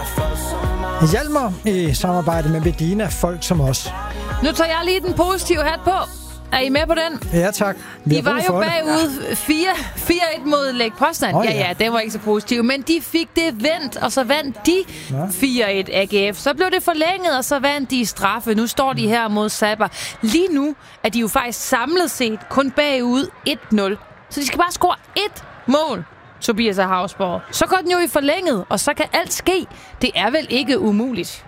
Hjalmar i samarbejde med Medina, folk som os. Nu tager jeg lige den positive hat på. Er I med på den? Ja, tak. De var jo bagud 4-1 mod Lech Poznan. Ja, det var ikke så positivt. Men de fik det vendt, og så vandt de 4-1 AGF. Så blev det forlænget, og så vandt de straffe. Nu står de her mod Sabah. Lige nu er de jo faktisk samlet set kun bagud 1-0. Så de skal bare score 1 mål, Tobias af Havsborg. Så går den jo i forlænget, og så kan alt ske. Det er vel ikke umuligt?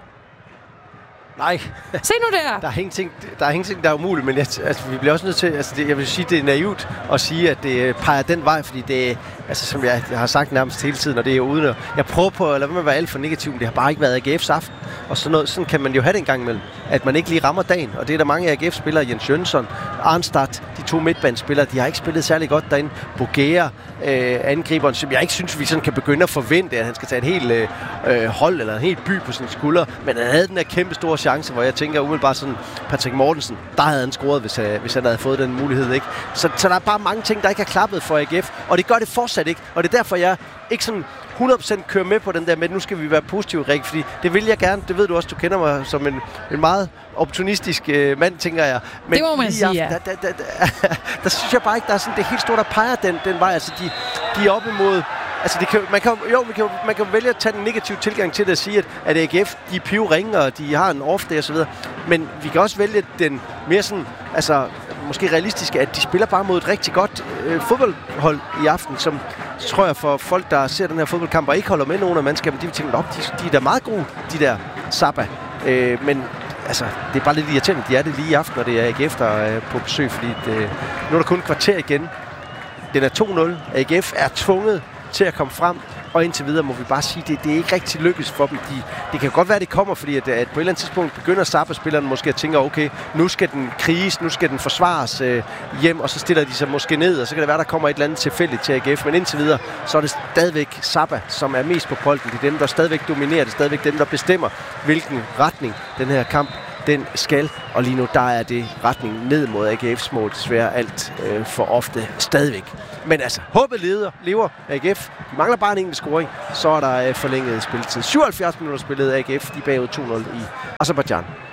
Nej. Se nu der. Der er ingenting, der er umuligt, men vi bliver også nødt til, jeg vil sige, det er naivt at sige, at det peger den vej, fordi det, som jeg har sagt nærmest hele tiden, og det er jo uden at, jeg prøver på at lade være med at være alt for negativ, men det har bare ikke været AGF's aften, og sådan kan man jo have det en gang imellem, at man ikke lige rammer dagen, og det er der mange AGF-spillere, Jens Jønsson, Arnstad, de 2 midtbanespillere, de har ikke spillet særlig godt derinde. Bogea, angriberen, som jeg ikke synes, vi sådan kan begynde at forvente, at han skal tage et helt hold eller en helt by på sine skuldre, men han havde den her kæmpe store chance, hvor jeg tænker umiddelbart sådan, Patrick Mortensen, der havde han scoret, hvis han havde fået den mulighed, ikke? Så der er bare mange ting, der ikke er klappet for AGF, og det gør det fortsat ikke, og det er derfor, jeg ikke sådan 100% kører med på den der med, nu skal vi være positive, Rik, fordi det vil jeg gerne, det ved du også, du kender mig som en meget opportunistisk mand, tænker jeg. Men det må man sige, ja. Der synes jeg bare ikke, der er sådan det helt store, der peger den vej, altså de er op imod. Altså man kan vælge at tage den negative tilgang til det og sige, at AGF, de er pivringe, og de har en off day og så videre. Men vi kan også vælge den mere sådan, altså måske realistiske, at de spiller bare mod et rigtig godt fodboldhold i aften, som tror jeg for folk, der ser den her fodboldkamp og ikke holder med nogen af mandskaberne, de vil tænke, de er da meget gode, de der Sabah. Men altså, det er bare lidt irriterende, de er det lige i aften, når det er AGF, der er på besøg, fordi nu er der kun et kvarter igen. Den er 2-0. AGF er tvunget til at komme frem, og indtil videre må vi bare sige, det er ikke rigtig lykkes for dem. Det kan godt være, det kommer, fordi at på et eller andet tidspunkt begynder Sabah-spillerne måske at tænke, okay, nu skal den kriges, nu skal den forsvares hjem, og så stiller de sig måske ned, og så kan det være, der kommer et eller andet tilfældigt til AGF, men indtil videre, så er det stadigvæk Sabah, som er mest på bolden. Det er dem, der stadigvæk dominerer, det er stadigvæk dem, der bestemmer, hvilken retning den her kamp den skal, og lige nu, der er det retning ned mod AGF's mål, desværre alt for ofte stadigvæk. Men altså, håbet lever AGF. De mangler bare en enkelt scoring, så er der forlænget spilletid. 77 minutter spillet AGF, de bagud 2-0 i Aserbajdsjan.